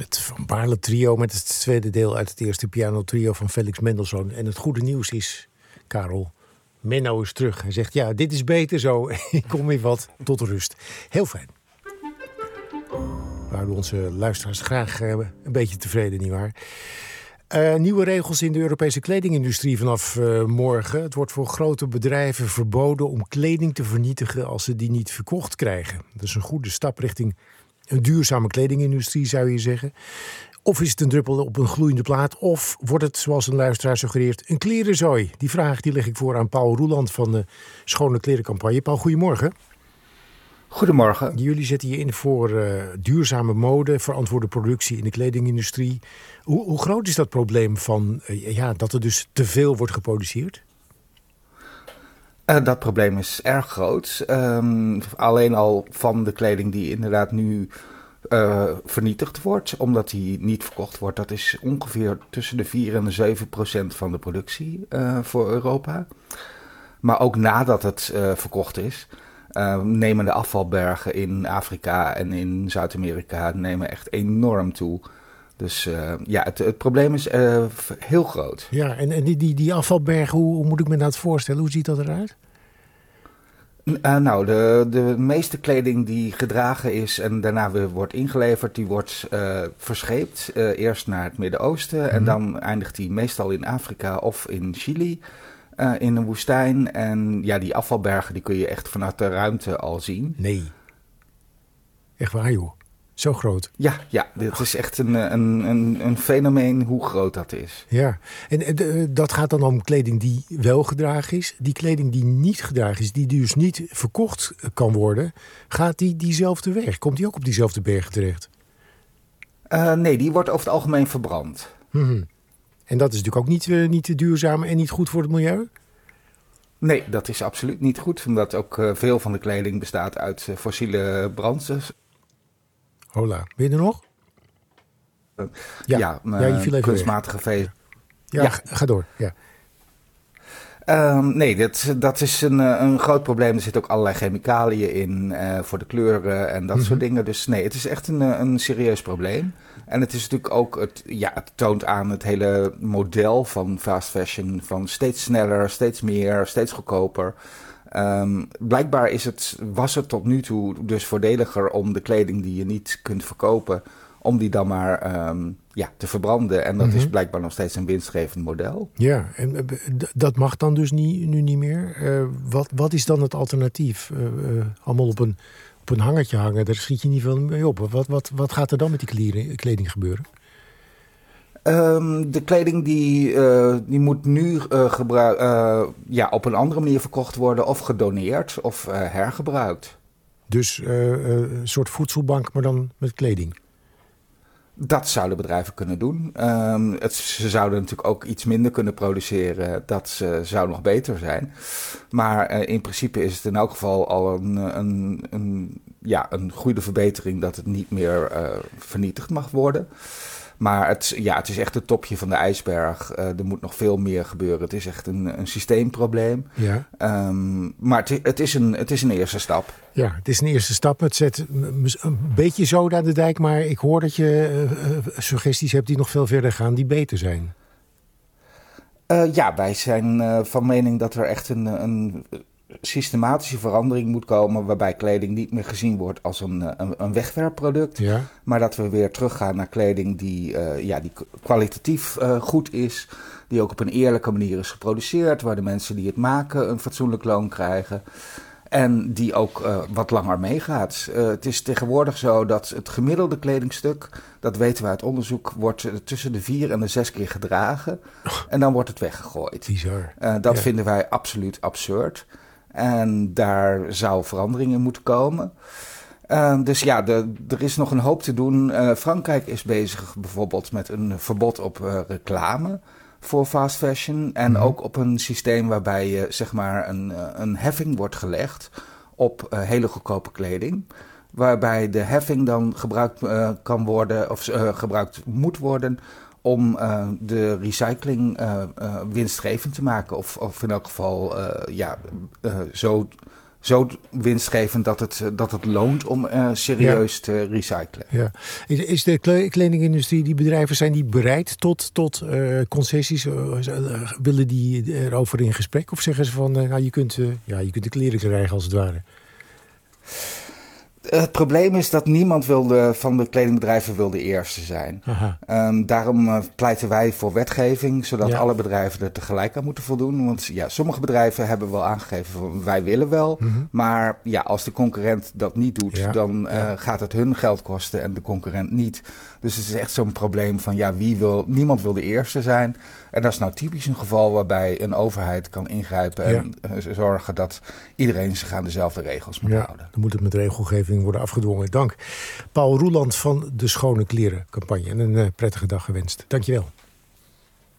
Het Van Baarle trio met het tweede deel uit het eerste pianotrio van Felix Mendelssohn. En het goede nieuws is, Karel, Menno is terug. Hij zegt, ja, dit is beter zo. Ik kom weer wat tot rust. Heel fijn. We houden onze luisteraars graag een beetje tevreden, nietwaar? Nieuwe regels in de Europese kledingindustrie vanaf morgen. Het wordt voor grote bedrijven verboden om kleding te vernietigen als ze die niet verkocht krijgen. Dat is een goede stap richting een duurzame kledingindustrie, zou je zeggen. Of is het een druppel op een gloeiende plaat? Of wordt het, zoals een luisteraar suggereert, een klerenzooi? Die vraag die leg ik voor aan Paul Roeland van de Schone Klerencampagne. Paul, goedemorgen. Goedemorgen. Jullie zetten je in voor duurzame mode, verantwoorde productie in de kledingindustrie. Hoe groot is dat probleem van dat er dus te veel wordt geproduceerd? Dat probleem is erg groot. Alleen al van de kleding die inderdaad nu vernietigd wordt, omdat die niet verkocht wordt. Dat is ongeveer tussen de 4 en de 7% van de productie voor Europa. Maar ook nadat het verkocht is, nemen de afvalbergen in Afrika en in Zuid-Amerika nemen echt enorm toe. Dus het probleem is heel groot. Ja, en die afvalbergen, hoe moet ik me dat voorstellen? Hoe ziet dat eruit? De meeste kleding die gedragen is en daarna weer wordt ingeleverd, die wordt verscheept. Eerst naar het Midden-Oosten en dan eindigt die meestal in Afrika of in Chili, in een woestijn. En ja, die afvalbergen die kun je echt vanuit de ruimte al zien. Nee. Echt waar, joh? Zo groot? Ja, dit is echt een fenomeen hoe groot dat is. Ja, en dat gaat dan om kleding die wel gedragen is. Die kleding die niet gedragen is, die dus niet verkocht kan worden, gaat diezelfde weg? Komt die ook op diezelfde bergen terecht? Nee, die wordt over het algemeen verbrand. Mm-hmm. En dat is natuurlijk ook niet duurzaam en niet goed voor het milieu? Nee, dat is absoluut niet goed, omdat ook veel van de kleding bestaat uit fossiele brandstof. Hola, ben je er nog? Je viel even kunstmatige vezel. Ja, ga door. Ja. Nee, dat is een groot probleem. Er zitten ook allerlei chemicaliën in voor de kleuren en dat soort dingen. Dus nee, het is echt een serieus probleem. En het is natuurlijk ook, het toont aan het hele model van fast fashion. Van steeds sneller, steeds meer, steeds goedkoper. Blijkbaar was het tot nu toe dus voordeliger om de kleding die je niet kunt verkopen, om die dan maar te verbranden. En dat is blijkbaar nog steeds een winstgevend model. Ja, en dat mag dan dus nu niet meer. Wat is dan het alternatief? Allemaal op een hangertje hangen, daar schiet je niet veel mee op. Wat gaat er dan met die kleding gebeuren? De kleding die moet nu op een andere manier verkocht worden of gedoneerd of hergebruikt. Dus een soort voedselbank, maar dan met kleding? Dat zouden bedrijven kunnen doen. Ze zouden natuurlijk ook iets minder kunnen produceren. Dat zou nog beter zijn. Maar in principe is het in elk geval al een goede verbetering dat het niet meer vernietigd mag worden. Maar het is echt het topje van de ijsberg. Er moet nog veel meer gebeuren. Het is echt een systeemprobleem. Ja. Maar het is een eerste stap. Ja, het is een eerste stap. Het zet een beetje zoden aan de dijk. Maar ik hoor dat je suggesties hebt die nog veel verder gaan, die beter zijn. Wij zijn van mening dat er echt een systematische verandering moet komen, waarbij kleding niet meer gezien wordt als een wegwerpproduct, maar dat we weer teruggaan naar kleding die kwalitatief goed is, die ook op een eerlijke manier is geproduceerd, waar de mensen die het maken een fatsoenlijk loon krijgen en die ook wat langer meegaat. Het is tegenwoordig zo dat het gemiddelde kledingstuk, dat weten we uit onderzoek, wordt tussen de 4 en de 6 keer gedragen en dan wordt het weggegooid. Bizar. Dat vinden wij absoluut absurd. En daar zou verandering in moeten komen. Er is nog een hoop te doen. Frankrijk is bezig bijvoorbeeld met een verbod op reclame voor fast fashion. En ook op een systeem waarbij je een heffing wordt gelegd op hele goedkope kleding. Waarbij de heffing dan gebruikt kan worden of gebruikt moet worden om de recycling winstgevend te maken. Of in elk geval zo zo winstgevend dat het loont om serieus te recyclen. Ja. Is de kledingindustrie, die bedrijven, zijn die bereid tot concessies? Willen die erover in gesprek? Of zeggen ze van, je kunt de kleren krijgen als het ware? Het probleem is dat niemand van de kledingbedrijven wil de eerste zijn. Daarom pleiten wij voor wetgeving, zodat alle bedrijven er tegelijk aan moeten voldoen. Want sommige bedrijven hebben wel aangegeven van wij willen wel. Maar als de concurrent dat niet doet, dan gaat het hun geld kosten en de concurrent niet. Dus het is echt zo'n probleem van niemand wil de eerste zijn. En dat is nou typisch een geval waarbij een overheid kan ingrijpen en zorgen dat iedereen zich aan dezelfde regels moet houden. Dan moet het met regelgeving worden afgedwongen. Dank. Paul Roeland van de Schone Kleren campagne. En een prettige dag gewenst. Dankjewel.